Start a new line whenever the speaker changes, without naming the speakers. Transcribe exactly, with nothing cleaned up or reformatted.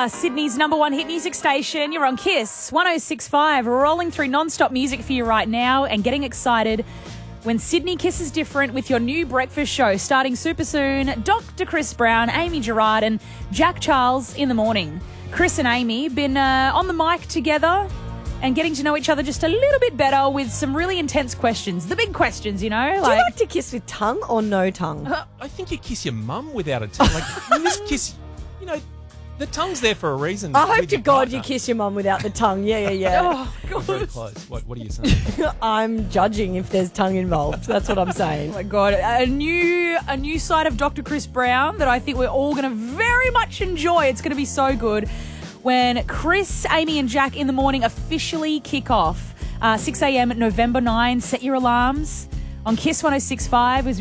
are Sydney's number one hit music station. You're on Kiss one oh six point five, rolling through non-stop music for you right now and getting excited when Sydney kisses different with your new breakfast show starting super soon. Doctor Chris Brown, Amy Gerard and Jack Charles in the morning. Chris and Amy been uh, on the mic together and getting to know each other just a little bit better with some really intense questions. The big questions, you know.
Do you like to kiss with tongue or no tongue?
Uh, I think you kiss your mum without a tongue. Like, you just kiss, you know, the tongue's there for a reason.
I hope
with
to
your
God
partner.
you kiss your mum without the tongue. Yeah, yeah, yeah.
Oh,
You're very close. What, what are you saying?
I'm judging if there's tongue involved. That's what I'm saying.
Oh my God, a new a new side of Doctor Chris Brown that I think we're all going to very much enjoy. It's going to be so good when Chris, Amy and Jack in the morning officially kick off. Uh, six a.m. November ninth. Set your alarms on Kiss one oh six point five.